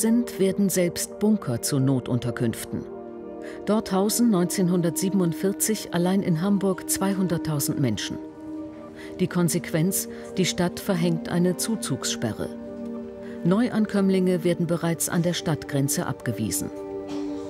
sind, werden selbst Bunker zu Notunterkünften. Dort hausen 1947 allein in Hamburg 200.000 Menschen. Die Konsequenz: die Stadt verhängt eine Zuzugssperre. Neuankömmlinge werden bereits an der Stadtgrenze abgewiesen.